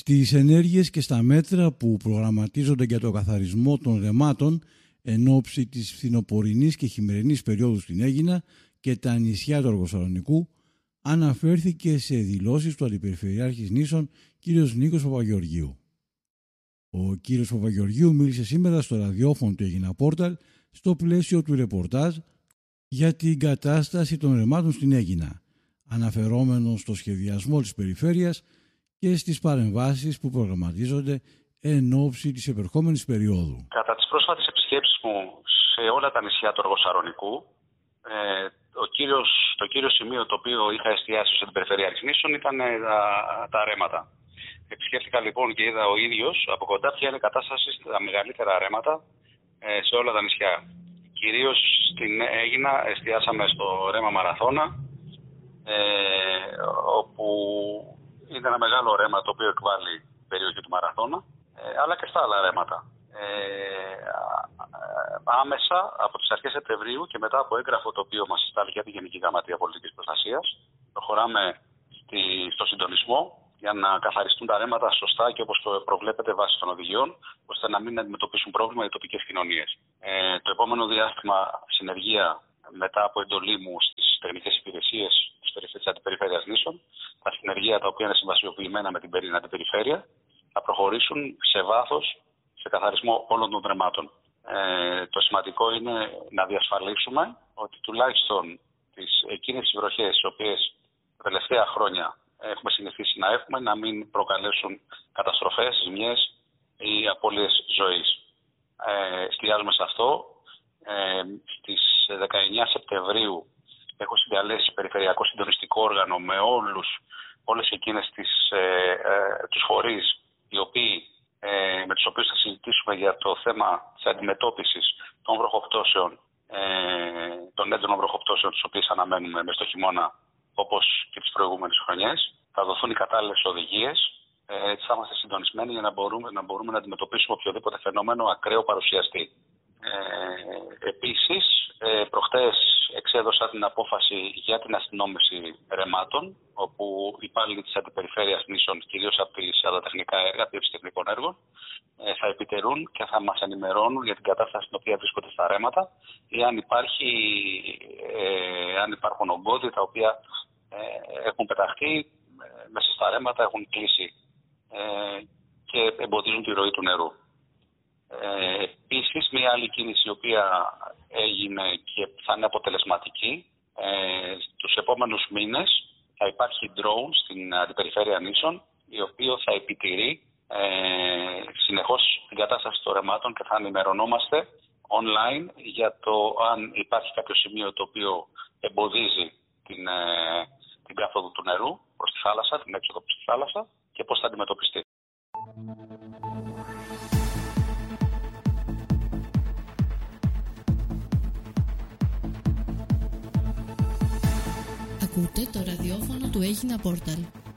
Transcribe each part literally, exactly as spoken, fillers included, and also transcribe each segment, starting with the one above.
στις ενέργειες και στα μέτρα που προγραμματίζονται για το καθαρισμό των ρεμάτων εν ώψη της φθινοπορεινής και χειμερινής περίοδου στην Αίγινα και τα νησιά του Αργοσαλονικού, αναφέρθηκε σε δηλώσεις του Αντιπεριφερειάρχης Νήσων κ. Νίκος Παπαγεωργίου. Ο κ. Παπαγεωργίου μίλησε σήμερα στο ραδιόφωνο του Αίγινα Πόρταλ στο πλαίσιο του ρεπορτάζ για την κατάσταση των ρεμάτων στην Αίγινα, αναφερόμενο στο σχεδιασμό της περιφέρειας και στις παρεμβάσεις που προγραμματίζονται εν ώψη της επερχόμενης περίοδου. Κατά τις πρόσφατες επισκέψεις μου σε όλα τα νησιά του Αργοσαλονικού, ε, ο κύριος, το κύριο σημείο το οποίο είχα εστιάσει στην περιφέρεια Νήσων ήταν ε, τα, τα ρέματα. Επισκέφθηκα λοιπόν και είδα ο ίδιος από κοντά ποια είναι η κατάσταση στα μεγαλύτερα ρέματα ε, σε όλα τα νησιά. Κυρίως στην Αίγινα εστιάσαμε στο ρέμα Μαραθώνα, ε, όπου είναι ένα μεγάλο ρέμα το οποίο εκβάλλει την περιοχή του Μαραθώνα, ε, αλλά και στα άλλα ρέματα. Ε, άμεσα από τις αρχές Σεπτεμβρίου και μετά από έγγραφο το οποίο μας στάλει για τη Γενική Γραμματεία Πολιτικής Προστασίας, προχωράμε στη, στο συντονισμό για να καθαριστούν τα ρέματα σωστά και όπως προβλέπεται βάσει των οδηγιών, ώστε να μην αντιμετωπίσουν πρόβλημα οι τοπικές κοινωνίες. Ε, το επόμενο διάστημα συνεργεία μετά από εντολή μου στις τεχνικές υπηρεσίες της Αντιπεριφέρειας Νήσων, τα συνεργεία τα οποία είναι συμβασιοποιημένα με την Αντιπεριφέρεια, θα προχωρήσουν σε βάθος σε καθαρισμό όλων των ρεμάτων. Ε, το σημαντικό είναι να διασφαλίσουμε ότι τουλάχιστον τις, εκείνες τις βροχές τις οποίες τα τελευταία χρόνια έχουμε συνηθίσει να έχουμε, να μην προκαλέσουν καταστροφές, ζημιές ή απώλειες ζωής. Ε, εστιάζουμε σε αυτό. Ε, στις δεκαεννιά Σεπτεμβρίου έχω συγκαλέσει περιφερειακό συντονιστικό όργανο με όλους, όλες εκείνες τις, ε, ε, τους φορείς οι οποίοι, ε, με τους οποίους θα συζητήσουμε για το θέμα της αντιμετώπισης των βροχοπτώσεων, ε, των έντονων βροχοπτώσεων τις οποίες αναμένουμε μες στο χειμώνα όπως και τις προηγούμενες χρονιές. Θα δοθούν οι κατάλληλες οδηγίες, ε, έτσι θα είμαστε συντονισμένοι για να μπορούμε, να μπορούμε να αντιμετωπίσουμε οποιοδήποτε φαινόμενο ακραίο παρουσιαστεί. Ε, επίσης, ε, προχτές εξέδωσα την απόφαση για την αστυνόμευση ρεμάτων, όπου οι υπάλληλοι της Αντιπεριφέρειας Νήσων, κυρίως από τα τεχνικά έργα, από τεχνικών έργων, ε, θα επιτερούν και θα μας ενημερώνουν για την κατάσταση στην οποία βρίσκονται στα ρέματα ή αν, υπάρχει, ε, αν υπάρχουν ογκώδη τα οποία ε, έχουν πεταχτεί ε, μέσα στα ρέματα, έχουν κλείσει ε, και εμποδίζουν τη ροή του νερού. Ε, επίσης, μια άλλη κίνηση η οποία έγινε και θα είναι αποτελεσματική, ε, τους επόμενους μήνες θα υπάρχει drone στην Αντιπεριφέρεια Νήσων, η οποία θα επιτηρεί ε, συνεχώς την κατάσταση των ρεμάτων και θα ενημερωνόμαστε online για το αν υπάρχει κάποιο σημείο το οποίο εμποδίζει την, ε, την κάθοδο του νερού προς τη θάλασσα, την έξοδο προς τη θάλασσα και πώς θα αντιμετωπιστεί. Ακούτε το ραδιόφωνο του Αίγινα Πόρταλ.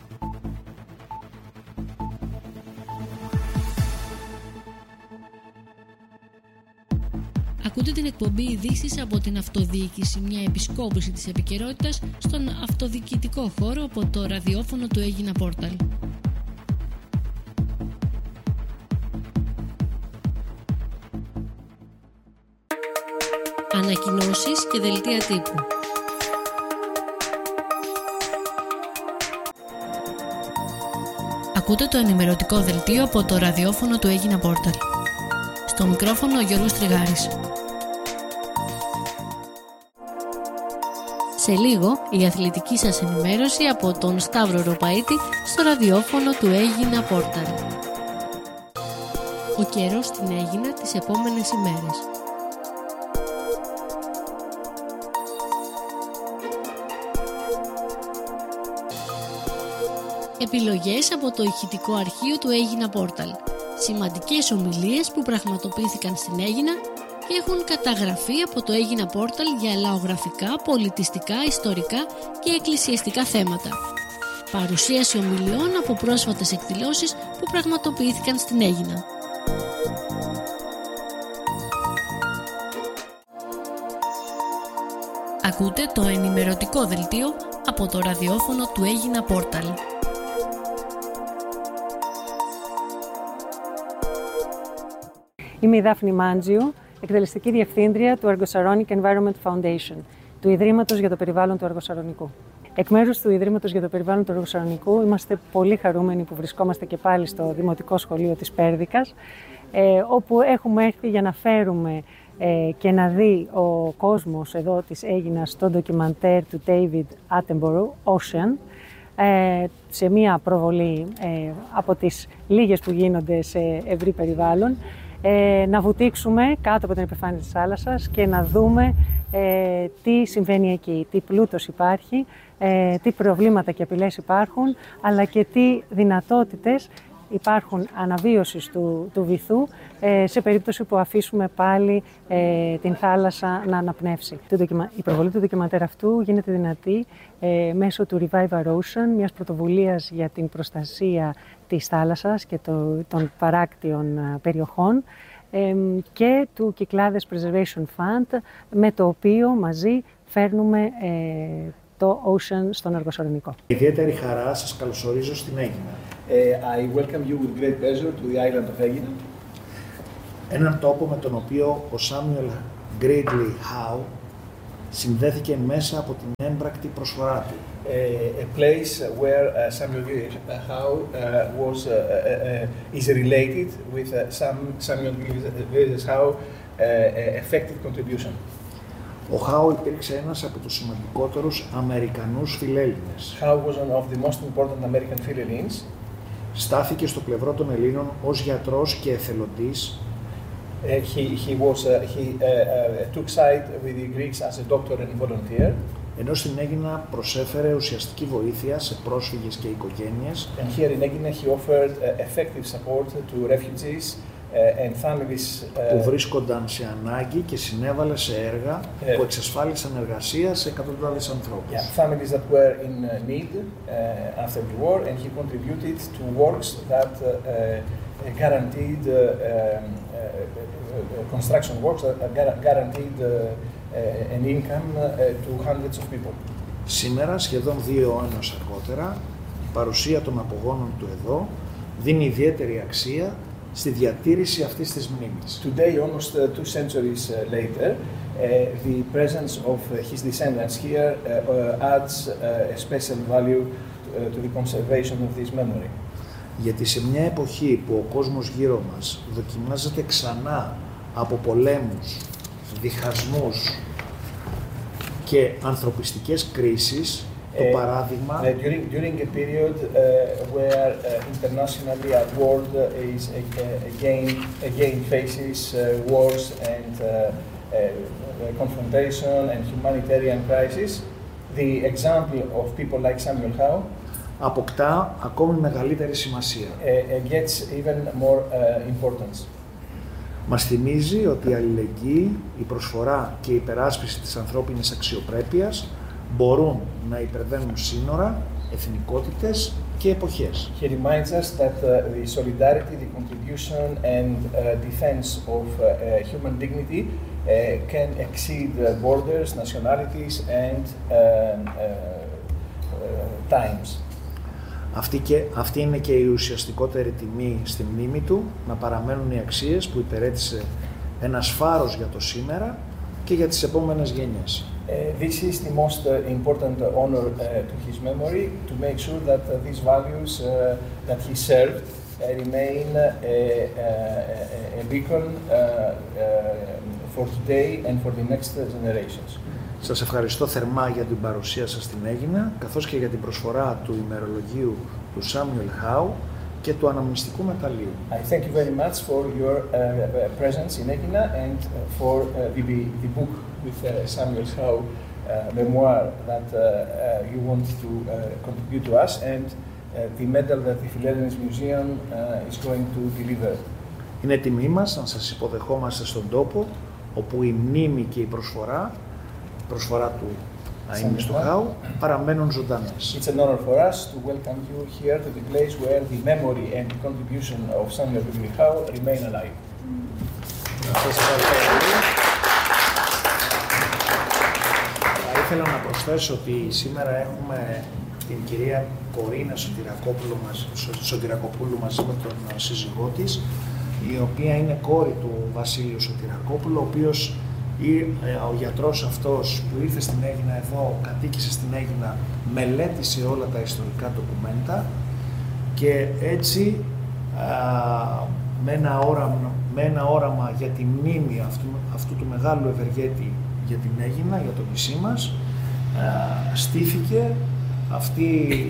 Ακούτε την εκπομπή ειδήσεις από την αυτοδιοίκηση, μια επισκόπηση της επικαιρότητας στον αυτοδιοικητικό χώρο από το ραδιόφωνο του Αίγινα Πόρταλ. Ανακοινώσεις και δελτία τύπου. Ακούτε το ενημερωτικό δελτίο από το ραδιόφωνο του Αίγινα Πόρταλ. Στο μικρόφωνο ο Γιώργος Τριγάρης. Σε λίγο η αθλητική σας ενημέρωση από τον Σταύρο Ροπαίτη στο ραδιόφωνο του Αίγινα Πόρταλ. Ο καιρός στην Αίγινα τις επόμενες ημέρες. Επιλογές από το ηχητικό αρχείο του Αίγινα Πόρταλ. Σημαντικές ομιλίες που πραγματοποιήθηκαν στην Αίγινα και έχουν καταγραφεί από το Αίγινα Πόρταλ για λαογραφικά, πολιτιστικά, ιστορικά και εκκλησιαστικά θέματα. Παρουσίαση ομιλιών από πρόσφατες εκδηλώσεις που πραγματοποιήθηκαν στην Αίγινα. Ακούτε το ενημερωτικό δελτίο από το ραδιόφωνο του Αίγινα Πόρταλ. Είμαι η Δάφνη Μάντζιου, εκτελεστική διευθύντρια του Argosaronic Environment Foundation, του Ιδρύματος για το Περιβάλλον του Αργοσαρονικού. Εκ μέρους του Ιδρύματος για το Περιβάλλον του Αργοσαρονικού είμαστε πολύ χαρούμενοι που βρισκόμαστε και πάλι στο Δημοτικό Σχολείο της Πέρδικας, ε, όπου έχουμε έρθει για να φέρουμε ε, και να δει ο κόσμος εδώ της Αίγινας στο ντοκιμαντέρ του David Attenborough, Ocean, ε, σε μία προβολή ε, από τις λίγες που γίνονται σε ευρύ περιβάλλον, ε, να βουτήξουμε κάτω από την επιφάνεια της θάλασσας και να δούμε ε, τι συμβαίνει εκεί, τι πλούτος υπάρχει, ε, τι προβλήματα και απειλές υπάρχουν, αλλά και τι δυνατότητες υπάρχουν αναβίωσης του, του βυθού ε, σε περίπτωση που αφήσουμε πάλι ε, την θάλασσα να αναπνεύσει. Η προβολή του ντοκιμαντέρ αυτού γίνεται δυνατή ε, μέσω του Revive Our Ocean, μιας πρωτοβουλίας για την προστασία της θάλασσας και το, των παράκτιων ε, περιοχών, ε, και του Κυκλάδες Preservation Fund, με το οποίο μαζί φέρνουμε ε, το Ocean στον Αργοσαρονικό. Ιδιαίτερη χαρά σας καλωσορίζω στην Αίγινα. Uh, I welcome you with great pleasure to the island of Aegina. Έναν τόπο με τον οποίο ο Samuel Gridley Howe συνδέθηκε μέσα από την έμπρακτη προσφορά του. Uh, a place where uh, Samuel Gridley Howe uh, was, uh, uh, uh, is related with uh, some Samuel Gridley Howe uh, effective contribution. Ο Howe υπήρξε ένας από τους σημαντικότερους Αμερικανούς φιλέλληνες. Howe was one of the most important American Philhellenes. Στάθηκε στο πλευρό των Ελλήνων ως γιατρός και εθελοντής. Uh, he he was uh, he uh, uh, took side with the Greeks as a doctor and volunteer. Ενώ στην Αίγινα προσέφερε ουσιαστική βοήθεια σε πρόσφυγες και οικογένειες. And here in Aegina he offered uh, effective support to refugees and families που βρίσκονταν σε ανάγκη και συνέβαλε σε έργα uh, που εξασφάλισαν εργασία σε εκατοντάδες ανθρώπους. Yeah, families that were in need uh, after the war, and he contributed to works that uh, uh, guaranteed uh, uh, construction works that guaranteed uh, uh, an income uh, to hundreds of people. Σήμερα, σχεδόν δύο αιώνες αργότερα, η παρουσία των απογόνων του εδώ δίνει ιδιαίτερη αξία στη διατήρηση αυτής της μνήμης. Today, almost uh, two centuries uh, later, uh, the presence of uh, his descendants here uh, uh, adds uh, a special value uh, to the conservation of this memory. Γιατί σε μια εποχή που ο κόσμος γύρω μας δοκιμάζεται ξανά από πολέμους, διχασμούς και ανθρωπιστικές κρίσεις, το uh, παράδειγμα uh, during, during a period uh, where uh, internationally our world uh, is uh, again again faces uh, wars and uh, uh, confrontation and humanitarian crisis, the example of people like Samuel Howe αποκτά ακόμη μεγαλύτερη σημασία. Uh, gets even more uh, importance. Μας θυμίζει ότι η αλληλεγγύη, η προσφορά και η υπεράσπιση της ανθρώπινης αξιοπρέπειας μπορούν να υπερβαίνουν σύνορα, εθνικότητες και εποχές. He reminds us that uh, the solidarity, the contribution and uh, defense of uh, uh, human dignity uh, can exceed uh, borders, nationalities and uh, uh, uh, times. Αυτή, και, αυτή είναι και η ουσιαστικότερη τιμή στη μνήμη του, να παραμένουν οι αξίες που υπηρέτησε ένας φάρος για το σήμερα και για τις επόμενες γενιές. Uh, this is the most uh, important uh, honor uh, to his memory, to make sure that uh, these values uh, that he served uh, remain uh, uh, a beacon uh, uh, for today and for the next generations. Σας ευχαριστώ θερμά για την παρουσία σας στην Αίγινα, καθώς και για την προσφορά του ημερολογίου του Samuel Howe και του αναμνηστικού μεταλλείου. I thank you very much for your uh, presence in Aegina and for uh, the, the book with uh, Samuel Howe uh, memoir that uh, uh, you want to uh, contribute to us, and uh, the medal that the Philhellenes Museum uh, is going to deliver. Είναι τιμή μας να σας υποδεχόμαστε στον τόπο όπου η μνήμη και η προσφορά, προσφορά του αείμνηστου Howe, παραμένουν ζωντανές. It's an honor for us to welcome you here to the place where the memory and the contribution of Samuel Gridley Howe remain alive. Σας ευχαριστώ πολύ. Θα ήθελα να προσθέσω ότι σήμερα έχουμε την κυρία Κορίνα Σωτηρακόπουλου, μας, Σωτηρακοπούλου μαζί με τον σύζυγό της, η οποία είναι κόρη του Βασίλειου Σωτηρακόπουλου, ο οποίος ο γιατρός αυτός που ήρθε στην Αίγινα εδώ, κατοίκησε στην Αίγινα, μελέτησε όλα τα ιστορικά ντοκουμέντα και έτσι α, με, ένα όραμα, με ένα όραμα για τη μνήμη αυτού, αυτού του μεγάλου ευεργέτη για την Αίγινα, για το νησί μας, α, στήθηκε αυτή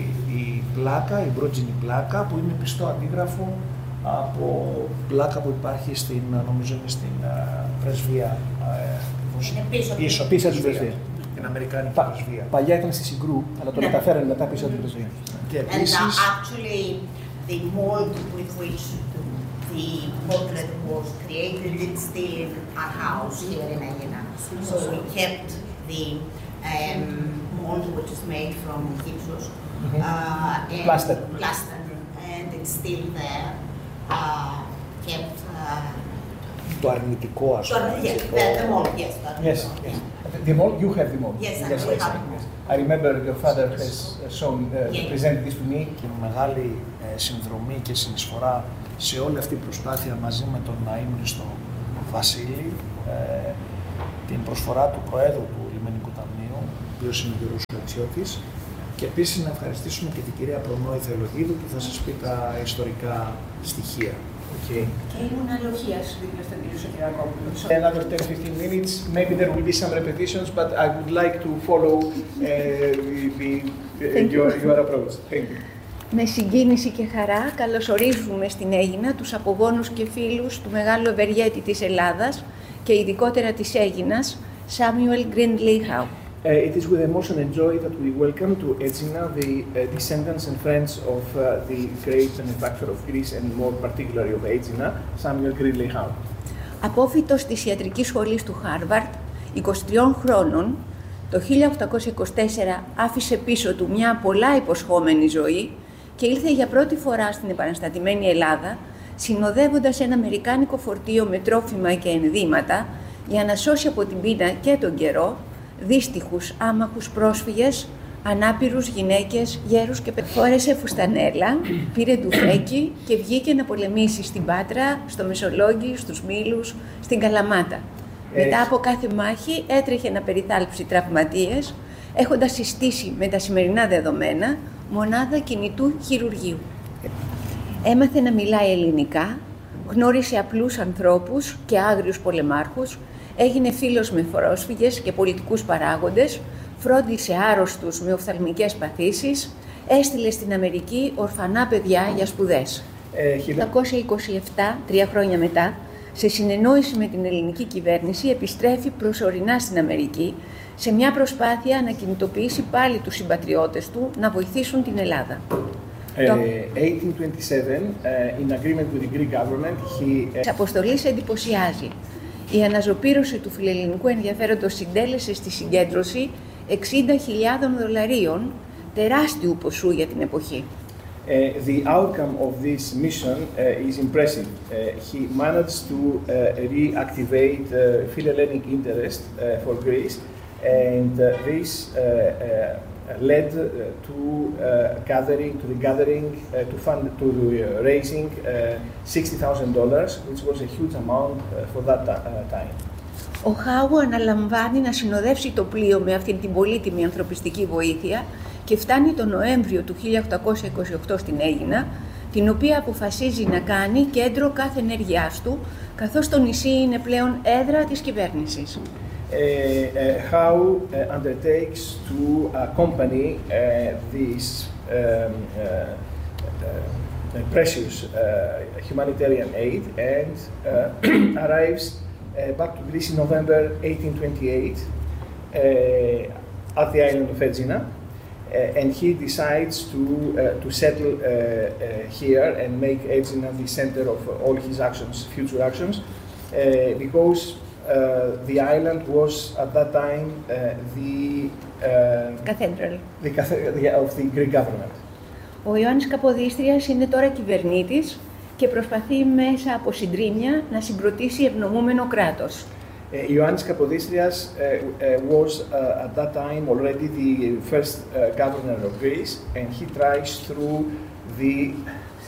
η πλάκα, η μπρότζινη πλάκα, που είναι πιστό αντίγραφο από πλάκα που υπάρχει στην, νομίζω είναι στην uh, πρεσβεία. Είναι πίσω, πίσω, πίσω την πρεσβεία. Την Αμερικάνικη Πα, πρεσβεία. Παλιά ήταν στη Συγκρού, αλλά το μεταφέρανε μετά πίσω από την πρεσβεία. Και επίσης... And uh, actually the mold with which the portrait was created, it's still in our house here in Aegina. So we kept the um, mold which is made from gypsum. Mm-hmm. uh, and plaster. plaster. And it's still there. Uh, kept, uh, το αρνητικό, ας πούμε. Yes, the, the mold, yes. Yes, yes. The mold, you have the mold. Yes, yes, I yes, have yes. yes. I remember your father has shown, uh, yeah. presented this to me. Και μεγάλη ε, συνδρομή και συνεισφορά σε όλη αυτή η προσπάθεια μαζί με τον αείμνηστο Βασίλη, ε, την προσφορά του Προέδρου του Λιμενικού Ταμείου, ο οποίος είναι ο Γιώργος Κατσιώτης, και επίσης να ευχαριστήσουμε και την κυρία Προνόη Θεολογίδου που θα σας πει τα ιστορικά στοιχεία. Okay. Και ήμουν αλοχίας δίπλα στον κύριο Σωτηρακόπουλο. Another ten to fifteen minutes, maybe there will be some repetitions, but I would like to follow uh, the, the, your, your approach. Thank you. Με συγκίνηση και χαρά καλωσορίζουμε στην Αίγινα τους απογόνους και φίλους του μεγάλου ευεργέτη της Ελλάδας και ειδικότερα της Αίγινας, Samuel Grindley Howe. Uh, it is with emotion and joy that we welcome to Aegina the uh, descendants and friends of uh, the great benefactor of Greece and more particularly of Aegina, Samuel Grindley Howe. Απόφοιτος της ιατρικής σχολής του Χάρβαρτ, είκοσι τριών χρόνων, το χίλια οκτακόσια είκοσι τέσσερα άφησε πίσω του μια πολλά υποσχόμενη ζωή και ήλθε για πρώτη φορά στην επαναστατημένη Ελλάδα, συνοδεύοντας ένα αμερικάνικο φορτίο με τρόφιμα και ενδύματα για να σώσει από την πείνα και τον καιρό δύστιχους άμαχους πρόσφυγες, ανάπηρους γυναίκες, γέρους και παιδιά. Φόρεσε φουστανέλα, πήρε τουφέκι και βγήκε να πολεμήσει στην Πάτρα, στο Μεσολόγγι, στους Μήλους, στην Καλαμάτα. Ε... Μετά από κάθε μάχη έτρεχε να περιθάλψει τραυματίες, έχοντας συστήσει με τα σημερινά δεδομένα μονάδα κινητού χειρουργείου. Έμαθε να μιλάει ελληνικά, γνώρισε απλούς ανθρώπους και άγριους πολεμάρχους, έγινε φίλος με πρόσφυγες και πολιτικούς παράγοντες, φρόντισε άρρωστους με οφθαλμικές παθήσεις, έστειλε στην Αμερική ορφανά παιδιά για σπουδές. Το χίλια οκτακόσια είκοσι επτά, τρία χρόνια μετά, σε συνεννόηση με την ελληνική κυβέρνηση, επιστρέφει προσωρινά στην Αμερική, σε μια προσπάθεια να κινητοποιήσει πάλι τους συμπατριώτες του να βοηθήσουν την Ελλάδα. Uh, eighteen twenty-seven, uh, in agreement with the Greek government, he... Της αποστολής εντυπωσιάζει. Η αναζωπήρωση του φιλελληνικού ενδιαφέροντος συντέλεσε στη συγκέντρωση εξήντα χιλιάδων δολαρίων, τεράστιου ποσού για την εποχή. Uh, the outcome of this mission uh, is impressive. Uh, he managed to uh, reactivate uh, Philhellenic interest uh, for Greece, and uh, this uh, uh, led uh, to uh, gathering, to the gathering, uh, to fund, to the, uh, raising uh, sixty thousand dollars, which was a huge amount uh, for that uh, time. Ο Χάου αναλαμβάνει να συνοδεύσει το πλοίο με αυτήν την πολύτιμη ανθρωπιστική βοήθεια και φτάνει τον Νοέμβριο του χίλια οκτακόσια είκοσι οκτώ στην Αίγινα, την οποία αποφασίζει να κάνει κέντρο κάθε ενέργειάς του, καθώς το νησί είναι πλέον έδρα της κυβέρνησης. Uh, uh, how uh, undertakes to accompany uh, this um, uh, uh, precious uh, humanitarian aid and uh, arrives uh, back to Greece in November eighteen twenty-eight uh, at the island of Aegina, uh, and he decides to uh, to settle uh, uh, here and make Aegina the center of all his actions, future actions, uh, because Uh, the island was at that time uh, the uh, cathedral the cathedral of the Greek government. Ο Ιωάννης Καποδίστριας είναι τώρα κυβερνήτης και προσπαθεί μέσα από συντρίμμια να συγκροτήσει ευνομούμενο κράτος. Uh, Ιωάννης Καποδίστριας uh, uh, was uh, at that time already the first uh, governor of Greece, and he tries through the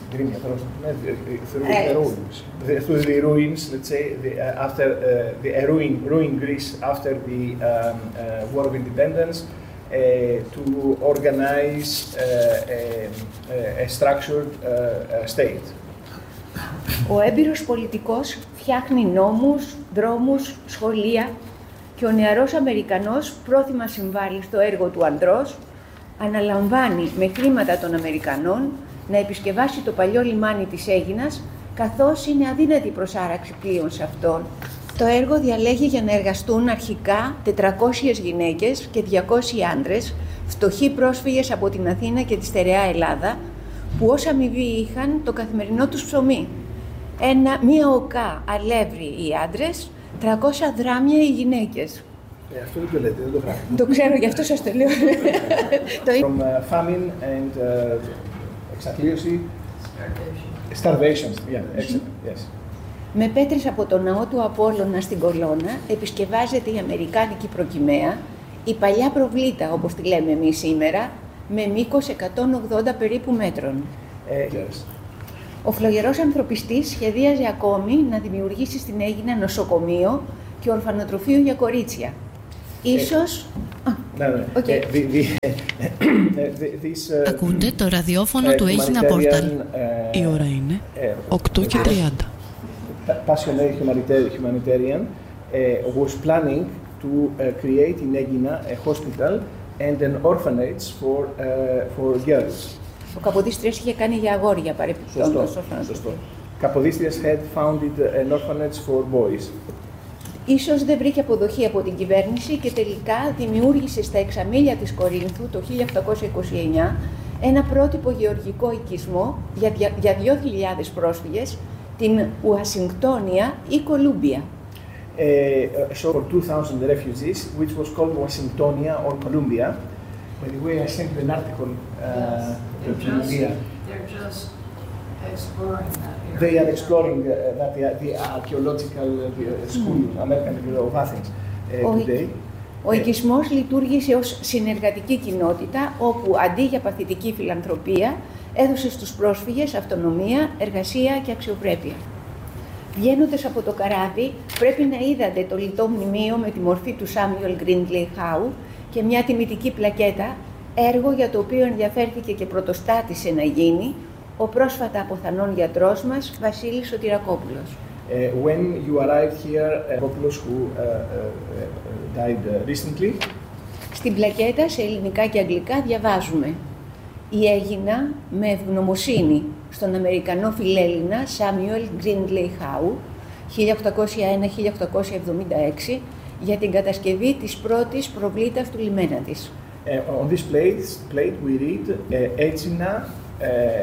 through the ruins, through the ruins. Let's say the, uh, after uh, the uh, ruin, ruin Greece after the um, uh, War of Independence, uh, to organize uh, a, a structured uh, state. Ο έμπειρος πολιτικός φτιάχνει νόμους, δρόμους, σχολεία και ο νεαρός Αμερικανός πρόθυμα συμβάλλει στο έργο του ανδρός, αναλαμβάνει με χρήματα των Αμερικανών να επισκευάσει το παλιό λιμάνι της Αίγινας, καθώς είναι αδύνατη προσάραξη πλοίων σε αυτόν. Το έργο διαλέγει για να εργαστούν αρχικά τετρακόσιες γυναίκες και διακόσιοι άντρες, φτωχοί πρόσφυγες από την Αθήνα και τη στερεά Ελλάδα, που ως αμοιβή είχαν το καθημερινό τους ψωμί. Ένα, μία οκά αλεύρι οι άντρες, τριακόσια δράμια οι γυναίκες. Ε, αυτό δεν το λέτε, δεν το γράφει. Το ξέρω, γι' αυτό σας το λέω. From uh, famine and uh, εξαθλίωση, starvation. Yeah, excellent. Yes. Με πέτρες από το ναό του Απόλλωνα στην Κολώνα επισκευάζεται η αμερικάνικη προκυμαία, η παλιά προβλήτα, όπως τη λέμε εμείς σήμερα, με μήκος εκατόν ογδόντα περίπου μέτρων. Uh, yes. Ο φλογερός ανθρωπιστής σχεδίαζε ακόμη να δημιουργήσει στην Αίγινα νοσοκομείο και ορφανοτροφείο για κορίτσια. Ίσως... Ναι, ναι. Ακούτε το ραδιόφωνο του Αίγινα Πόρταλ. Η ώρα είναι οκτώ και τριάντα. Passionate humanitarian was planning to create in Aegina a hospital and an orphanage for for girls. Ο Καποδίστριας είχε κάνει για αγόρια παρεπιπτόντως. Σωστό. Καποδίστριας had founded an orphanage for boys. Ίσως δεν βρήκε αποδοχή από την κυβέρνηση και τελικά δημιούργησε στα εξαμήλια της Κορίνθου το χίλια οκτακόσια είκοσι εννιά ένα πρότυπο γεωργικό οικισμό για, για δύο χιλιάδες πρόσφυγες, την Ουασιγκτόνια ή Κολούμπια. Uh, so for two thousand refugees, which was called Washingtonia or Columbia. By the way, I sent you an article. Uh, yes, they're, just, they're just exploring that area. They are exploring uh, that the, the archaeological uh, school, mm. American of Athens, uh, today. Ο οικισμός λειτουργήσε ως συνεργατική κοινότητα, όπου αντί για παθητική φιλανθρωπία, έδωσε στους πρόσφυγες αυτονομία, εργασία και αξιοπρέπεια. Βγαίνοντας από το καράβι, πρέπει να είδατε το λιτό μνημείο με τη μορφή του Σάμιουελ Γκρίντλεϊ Χάου και μια τιμητική πλακέτα, έργο για το οποίο ενδιαφέρθηκε και πρωτοστάτησε να γίνει ο πρόσφατα αποθανών γιατρός μας, Βασίλης Σωτηρακόπουλος. Uh, when you arrived here, Kopoulos, who uh, uh, died recently. Στην πλακέτα, σε ελληνικά και αγγλικά, διαβάζουμε «Η Αίγινα με ευγνωμοσύνη στον Αμερικανό φιλέλληνα Σάμιουελ Γκρίντλεϊ Χάου, χίλια οκτακόσια ένα με χίλια οκτακόσια εβδομήντα έξι, για την κατασκευή της πρώτης προβλήτας του λιμένα της». Uh, on this plate, plate we read uh, Aegina uh,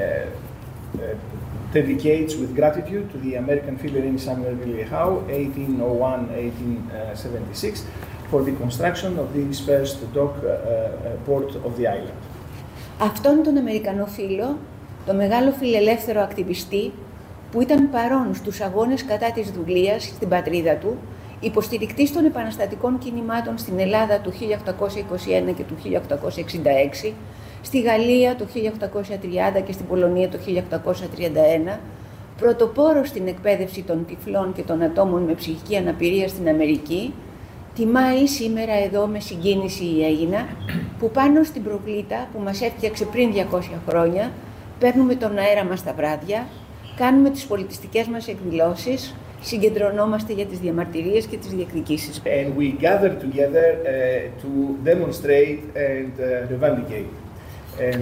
uh, dedicates with gratitude to the American philerin Samuel Ghirley Howe, eighteen oh one to eighteen seventy-six, for the construction of this first dock uh, uh, port of the island. Αυτόν τον Αμερικανό φίλο, το μεγάλο φιλελεύθερο ακτιβιστή, που ήταν παρόν στους αγώνες κατά της δουλείας στην πατρίδα του, υποστηρικτής των επαναστατικών κινημάτων στην Ελλάδα του χίλια οκτακόσια είκοσι ένα και του χίλια οκτακόσια εξήντα έξι, στη Γαλλία το χίλια οκτακόσια τριάντα και στην Πολωνία το χίλια οκτακόσια τριάντα ένα, πρωτοπόρος στην εκπαίδευση των τυφλών και των ατόμων με ψυχική αναπηρία στην Αμερική, τιμάει σήμερα εδώ με συγκίνηση η Αίγινα, που πάνω στην προβλήτα που μας έφτιαξε πριν διακόσια χρόνια, παίρνουμε τον αέρα μας τα βράδια, κάνουμε τις πολιτιστικές μας εκδηλώσεις, συγκεντρωνόμαστε για τις διαμαρτυρίες και τις διεκδικήσεις. And we gather together uh, to demonstrate and uh, revindicate. And,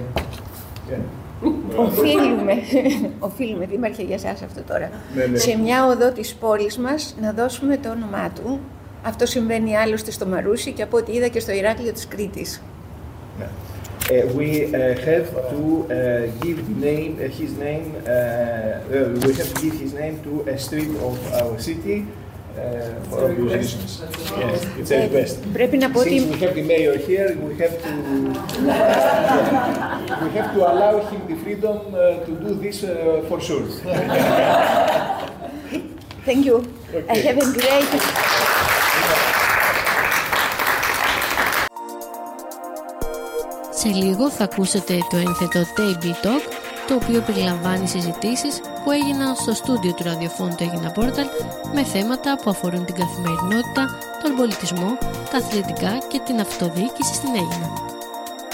yeah. Οφείλουμε, οφείλουμε, Δήμαρχε, για εσάς αυτό τώρα, ναι, ναι. σε μια οδό της πόλης μας να δώσουμε το όνομά του. Αυτό συμβαίνει άλλωστε στο Μαρούσι και από ό,τι είδα και στο Ηράκλειο της Κρήτης. Ναι. Uh, we uh, have to uh, give the name, uh, his name, uh, uh, we have to give his name to a street of our city uh, for obvious reasons. Yes, it's a request. Πρέπει να πω ότι... Since we have the mayor here, we have to, we have to allow him the freedom uh, to do this uh, for sure. Thank you. Okay. I have a great... Σε λίγο θα ακούσετε το ένθετο Table Talk το οποίο περιλαμβάνει συζητήσεις που έγιναν στο στούντιο του ραδιοφώνου του Έγινα Πόρταλ με θέματα που αφορούν την καθημερινότητα, τον πολιτισμό, τα αθλητικά και την αυτοδιοίκηση στην Έγινα.